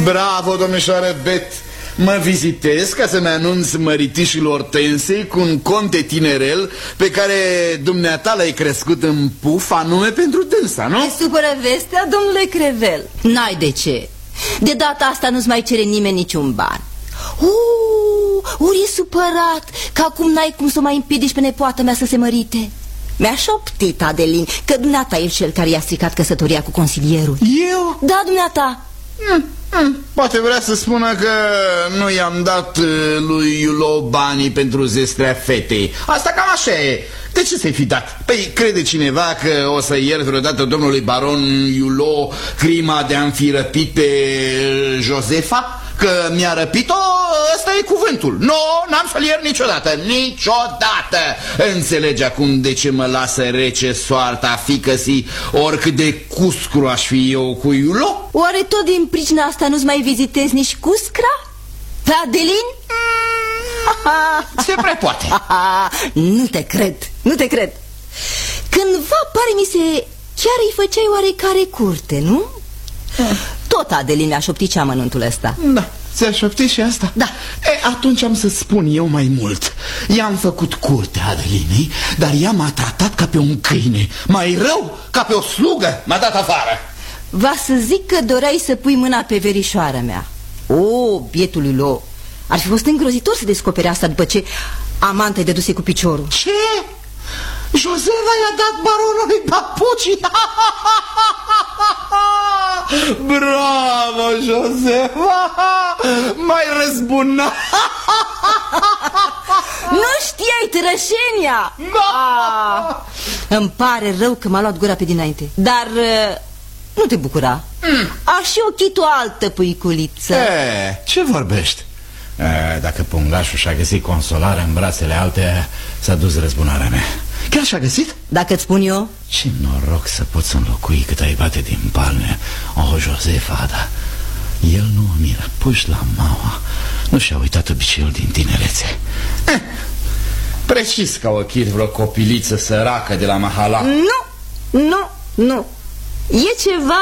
Bravo, domnișoară Bet. Mă vizitez ca să-mi anunț măritișul Hortensei cu un conte tinerel pe care dumneata l-ai crescut în puf anume pentru dânsa, nu? E supără vestea, domnule Crevel? N-ai de ce. De data asta nu-ți mai cere nimeni niciun ban. Ori e supărat că acum n-ai cum să o mai împiedici pe nepoată mea să se mărite. Mi-a șoptit, Adelin, că dumneata e cel care i-a stricat căsătoria cu consilierul. Eu? Da, dumneata. Poate vrea să spună că nu i-am dat lui Iulo banii pentru zestrea fetei. Asta cam așa e. De ce să-i fi dat? Păi crede cineva că o să iert vreodată domnului baron Iulo crima de a-mi fi răpit pe Josefa? Că mi-a răpit-o, ăsta e cuvântul. Nu, n-am să-l iert niciodată. Niciodată. Înțelegi acum de ce mă lasă rece soarta, fică-si, oricât de cuscru aș fi eu cu Iulo? Oare tot din pricina asta nu-ți mai vizitezi nici cuscra? Pe Adelin? Se prea poate. Nu te cred, nu te cred. Cândva, pare mi se, chiar îi făceai oarecare curte, nu? Tot Adelin mi-a șoptit ce amănuntul ăsta. Da, ți-a șoptit și asta? Da. Atunci am să spun eu mai mult. I-am făcut curte Adelinei, dar ea m-a tratat ca pe un câine. Mai rău, ca pe o slugă. M-a dat afară. Va să zic că doreai să pui mâna pe verișoara mea. O, bietul lui Lo, ar fi fost îngrozitor să descoperi asta după ce amanta-i dăduse cu piciorul. Ce? Josefa i-a dat baronului papucii? Bravo, Josefa! M-ai răzbunat! Nu știai trășenia! Îmi pare rău că m-a luat gura pe dinainte. Dar nu te bucura. Aș și ochit o altă puiculiță. Ce vorbești? Dacă pungașul și-a găsit consolare în brațele alte, s-a dus răzbunarea mea. Chiar și-a găsit? Dacă-ți spun eu? Ce noroc să poți înlocui cât ai bate din palme. Josefa, da. El nu o miră, puși la mama. Nu și-a uitat obiceiul din tinerețe. Precis ca ochit vreo copiliță săracă de la Mahala. Nu. E ceva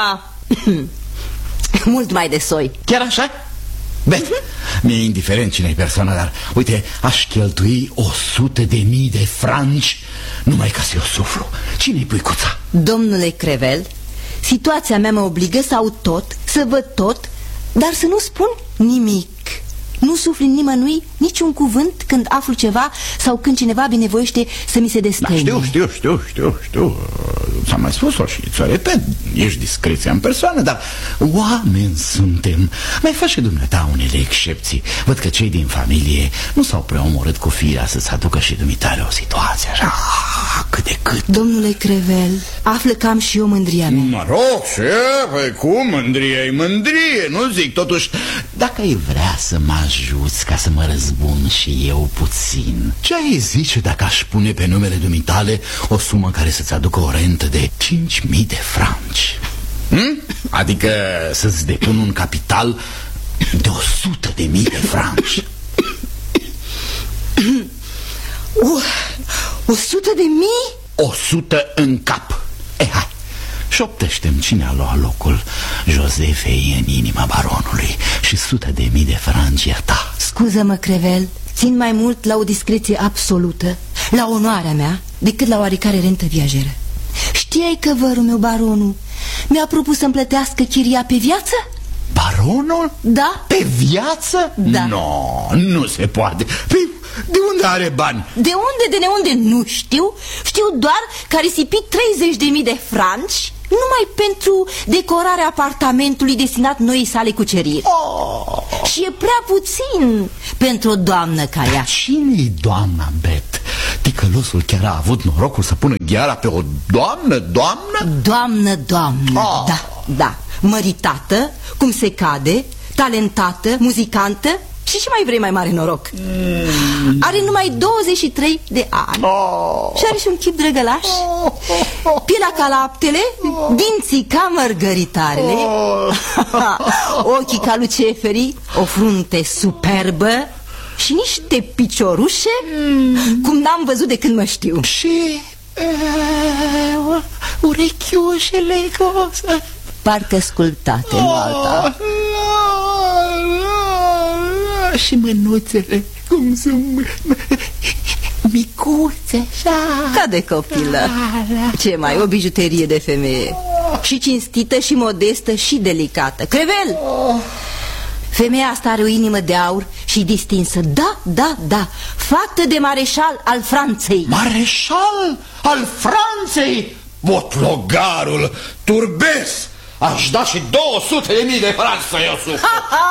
mult mai de soi. Chiar așa? Bet, mi-e indiferent cine-i persoana, dar uite, aș cheltui 100.000 de franci numai ca să-i o suflu. Cine-i puicuța? Domnule Crevel, situația mea mă obligă să aud tot, să văd tot, dar să nu spun nimic. Nu sufli nimănui niciun cuvânt când aflu ceva sau când cineva binevoiește să mi se destăine. Da, știu. S-a mai spus-o și ți-o repet. Ești discreția în persoană, dar oameni suntem. Mai faci și dumneata unele excepții. Văd că cei din familie nu s-au prea omorât cu firea să-ți aducă și dumitare o situație așa, cât de cât. Domnule Crevel, află că am și eu mândria mea. Mă rog, ce? Păi cum? Mândrie-i mândrie, nu zic. Totuși, dacă ai vrea să mă ajuți ca să mă răzbun și eu puțin, ce ai zice dacă aș pune pe numele dumitale o sumă care să-ți aducă o rentă de 5.000 de franci? Adică să-ți depun un capital de 100.000 de franci. 100.000? 100 în cap. Hai, șoptește-mi cine a luat locul Josefei în inima baronului și 100.000 de franci e ta. Scuză-mă, Crevel, țin mai mult la o discreție absolută, la onoarea mea, decât la oarecare rentă viajeră. Știai că vărul meu, baronul, mi-a propus să-mi plătească chiria pe viață? Baronul? Da. Pe viață? Da. Nu se poate. Păi, de unde are bani? De unde nu știu. Știu doar că a risipit 30.000 de franci numai pentru decorarea apartamentului destinat noii sale cuceriri. Și e prea puțin pentru o doamnă ca ea. Cine-i doamna Bet? Ticălosul chiar a avut norocul să pună gheara pe o doamnă? Doamnă, da. Măritată, cum se cade, talentată, muzicantă. Și ce mai vrei mai mare noroc? Are numai 23 de ani. Și are și un chip drăgălaș, pielea ca laptele, dinții ca mărgăritarele, ochii ca luceferii, o frunte superbă și niște piciorușe cum n-am văzut de când mă știu. Și urechiușele parcă sculptate, nu alta. Și mânuțele, cum sunt micuțe, așa. Ca de copilă. Ce mai, o bijuterie de femeie. Și cinstită, și modestă, și delicată. Crevel! Femeia asta are o inimă de aur și distinsă. Da, fată de mareșal al Franței. Mareșal al Franței? Botlogarul, turbes! Aș da și 200.000 de franci să eu suflu.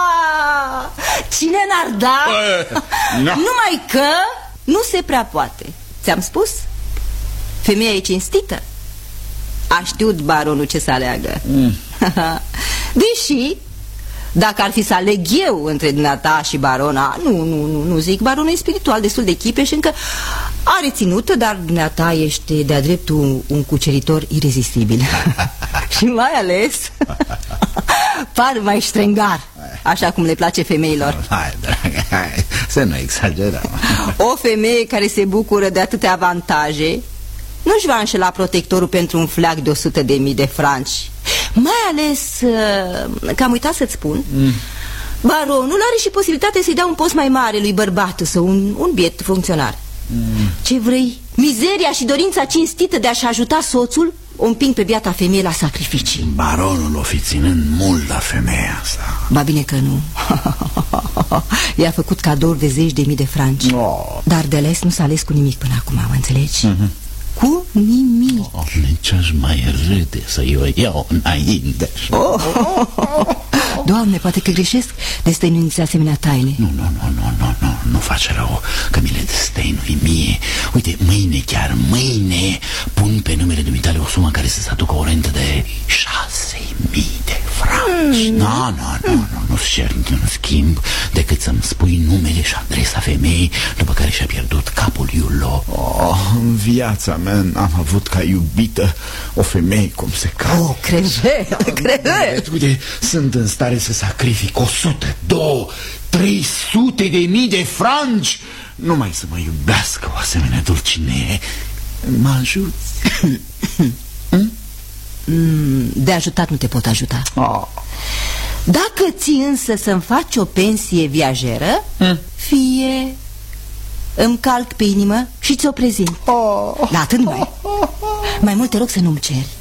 Cine n-ar da? No. Numai că nu se prea poate. Ți-am spus? Femeia e cinstită. A știut baronul ce să aleagă. Deși, dacă ar fi să aleg eu între dumneata și barona, nu zic, baronul e spiritual, destul de chipe și încă are ținută, dar dumneata ești de-a dreptul un cuceritor irezistibil. Și mai ales par mai ștrengar, așa cum le place femeilor. Hai, dragă, hai, să nu exagerăm. O femeie care se bucură de atâtea avantaje nu-și va înșela protectorul pentru un fleac de 100.000 de franci. Mai ales că am uitat să-ți spun, baronul are și posibilitatea să-i dea un post mai mare lui bărbatul său, un biet funcționar. Ce vrei? Mizeria și dorința cinstită de a-și ajuta soțul o împing pe biata femeie la sacrificii. Baronul o fi ținând mult la femeia asta. Ba bine că nu. I-a făcut cadouri de 10.000 de franci. Dar de ales nu s-a ales cu nimic până acum, mă înțelegi? Cu nimic. Nici aș mai râde să-i o iau înainte. Doamne, poate că greșesc destăinuindu-ți asemenea taine. Nu face rău, că mi le destăinui mie. Uite, chiar mâine pun pe numele dumitale o sumă care să se aducă o rentă de 6.000 de franci. Nu-ți cer niciun schimb decât să-mi spui numele și adresa femeii după care și-a pierdut capul Iulo. În viața mea n-am avut ca iubită o femeie cum se cade. Crevel. Uite, sunt în stare să sacrific 100, 200, 300.000 de franci numai să mă iubească o asemenea dulcinee. Mă ajuți? De ajutat nu te pot ajuta. Dacă ții însă să-mi faci o pensie viajeră, fie îmi calc pe inimă și ți-o prezint. Dar atât mai mult te rog să nu-mi ceri.